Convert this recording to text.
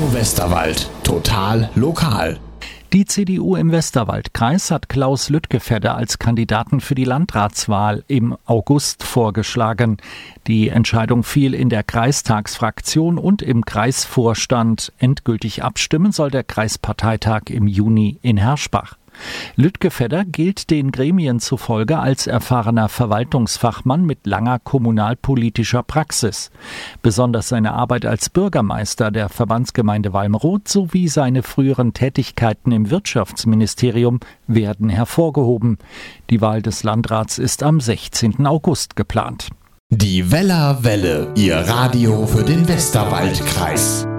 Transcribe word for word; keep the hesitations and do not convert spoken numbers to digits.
Radio Westerwald. Total lokal. Die C D U im Westerwaldkreis hat Klaus Lüttgefedder als Kandidaten für die Landratswahl im August vorgeschlagen. Die Entscheidung fiel in der Kreistagsfraktion und im Kreisvorstand. Endgültig abstimmen soll der Kreisparteitag im Juni in Herschbach. Lüttgefedder gilt den Gremien zufolge als erfahrener Verwaltungsfachmann mit langer kommunalpolitischer Praxis. Besonders seine Arbeit als Bürgermeister der Verbandsgemeinde Walmroth sowie seine früheren Tätigkeiten im Wirtschaftsministerium werden hervorgehoben. Die Wahl des Landrats ist am sechzehnten August geplant. Die Weller Welle, Ihr Radio für den Westerwaldkreis.